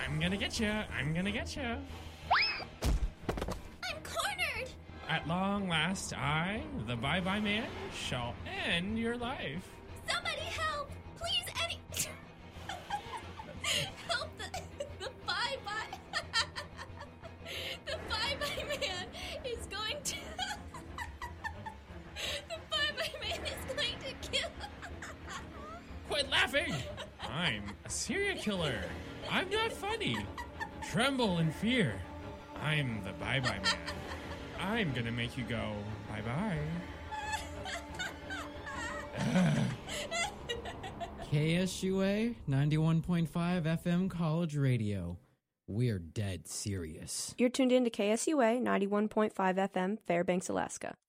I'm gonna get you. I'm gonna get you. I'm cornered! At long last, I, the Bye-Bye Man, shall end your life. Somebody help! Please, any... help the Bye-Bye... the Bye-Bye Man is going to... the Bye-Bye Man is going to kill... Quit laughing! I'm a serial killer. I'm not funny. Tremble in fear. I'm the Bye-Bye Man. I'm gonna make you go bye-bye. KSUA 91.5 FM College Radio. We're dead serious. You're tuned in to KSUA 91.5 FM, Fairbanks, Alaska.